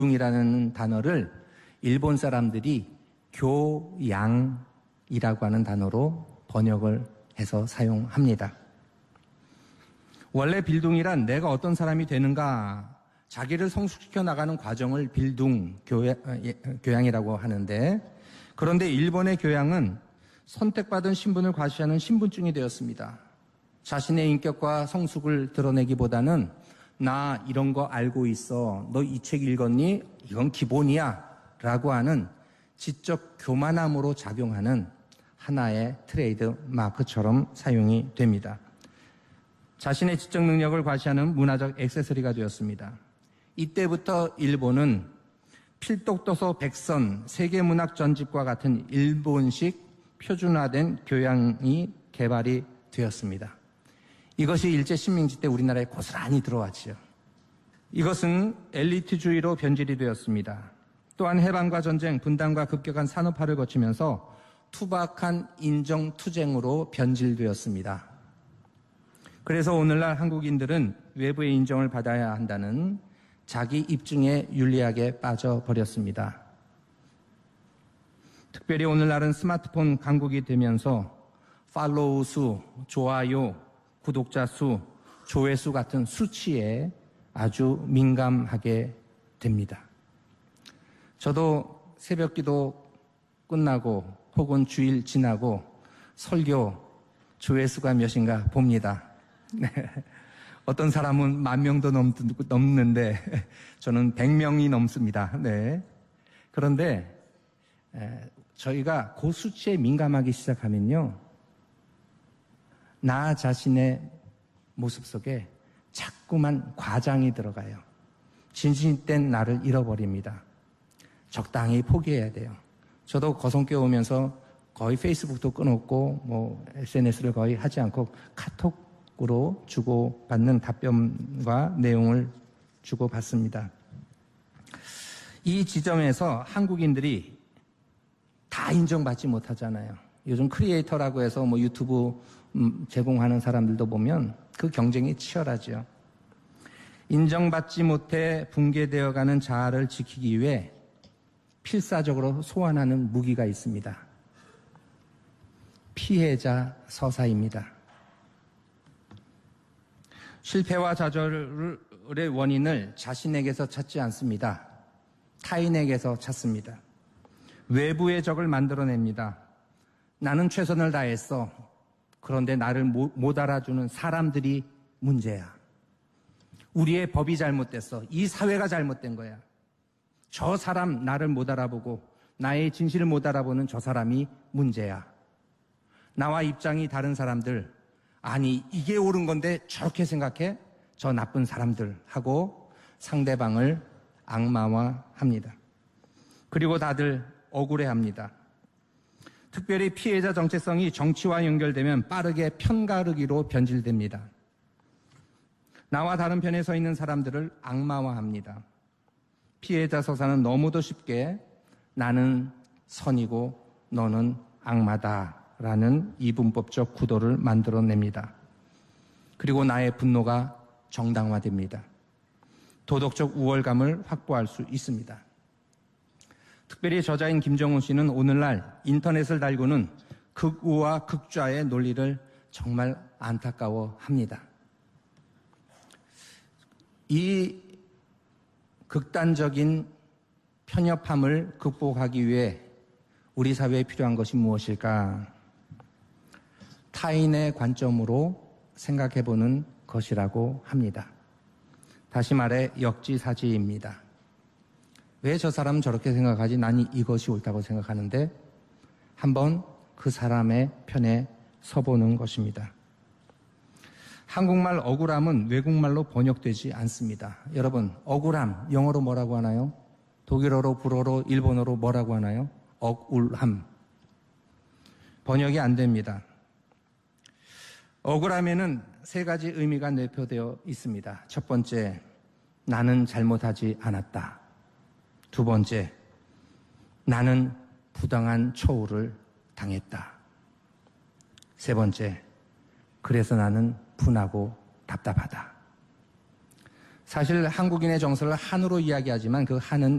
빌둥이라는 단어를 일본 사람들이 교양이라고 하는 단어로 번역을 해서 사용합니다. 원래 빌둥이란 내가 어떤 사람이 되는가, 자기를 성숙시켜 나가는 과정을 빌둥, 교양이라고 하는데, 그런데 일본의 교양은 선택받은 신분을 과시하는 신분증이 되었습니다. 자신의 인격과 성숙을 드러내기보다는 나 이런 거 알고 있어, 너 이 책 읽었니? 이건 기본이야 라고 하는 지적 교만함으로 작용하는 하나의 트레이드 마크처럼 사용이 됩니다. 자신의 지적 능력을 과시하는 문화적 액세서리가 되었습니다. 이때부터 일본은 필독도서 백선, 세계문학 전집과 같은 일본식 표준화된 교양이 개발이 되었습니다. 이것이 일제 식민지 때 우리나라에 고스란히 들어왔지요. 이것은 엘리트주의로 변질이 되었습니다. 또한 해방과 전쟁, 분단과 급격한 산업화를 거치면서 투박한 인정투쟁으로 변질되었습니다. 그래서 오늘날 한국인들은 외부의 인정을 받아야 한다는 자기 입증의 윤리학에 빠져버렸습니다. 특별히 오늘날은 스마트폰 강국이 되면서 팔로우 수, 좋아요, 구독자 수, 조회수 같은 수치에 아주 민감하게 됩니다. 저도 새벽기도 끝나고 혹은 주일 지나고 설교 조회수가 몇인가 봅니다. 네. 어떤 사람은 10,000명도 넘는데 저는 100명이 넘습니다. 네. 그런데 저희가 그 수치에 민감하기 시작하면요, 나 자신의 모습 속에 자꾸만 과장이 들어가요. 진실된 나를 잃어버립니다. 적당히 포기해야 돼요. 저도 거성교회 오면서 거의 페이스북도 끊었고 SNS를 거의 하지 않고 카톡으로 주고받는 답변과 내용을 주고받습니다. 이 지점에서 한국인들이 다 인정받지 못하잖아요. 요즘 크리에이터라고 해서 유튜브 제공하는 사람들도 보면 그 경쟁이 치열하죠. 인정받지 못해 붕괴되어가는 자아를 지키기 위해 필사적으로 소환하는 무기가 있습니다. 피해자 서사입니다. 실패와 좌절의 원인을 자신에게서 찾지 않습니다. 타인에게서 찾습니다. 외부의 적을 만들어냅니다. 나는 최선을 다했어. 그런데 나를 못 알아주는 사람들이 문제야. 우리의 법이 잘못됐어. 이 사회가 잘못된 거야. 저 사람 나를 못 알아보고 나의 진실을 못 알아보는 저 사람이 문제야. 나와 입장이 다른 사람들, 아니 이게 옳은 건데 저렇게 생각해? 저 나쁜 사람들 하고 상대방을 악마화합니다. 그리고 다들 억울해합니다. 특별히 피해자 정체성이 정치와 연결되면 빠르게 편가르기로 변질됩니다. 나와 다른 편에 서 있는 사람들을 악마화합니다. 피해자 서사는 너무도 쉽게 나는 선이고 너는 악마다라는 이분법적 구도를 만들어냅니다. 그리고 나의 분노가 정당화됩니다. 도덕적 우월감을 확보할 수 있습니다. 특별히 저자인 김정훈 씨는 오늘날 인터넷을 달구는 극우와 극좌의 논리를 정말 안타까워합니다. 이 극단적인 편협함을 극복하기 위해 우리 사회에 필요한 것이 무엇일까? 타인의 관점으로 생각해보는 것이라고 합니다. 다시 말해 역지사지입니다. 왜 저 사람은 저렇게 생각하지? 난 이것이 옳다고 생각하는데 한번 그 사람의 편에 서보는 것입니다. 한국말 억울함은 외국말로 번역되지 않습니다. 여러분, 억울함 영어로 뭐라고 하나요? 독일어로, 불어로, 일본어로 뭐라고 하나요? 억울함. 번역이 안 됩니다. 억울함에는 세 가지 의미가 내포되어 있습니다. 첫 번째, 나는 잘못하지 않았다. 두 번째, 나는 부당한 처우를 당했다. 세 번째, 그래서 나는 분하고 답답하다. 사실 한국인의 정서를 한으로 이야기하지만 그 한은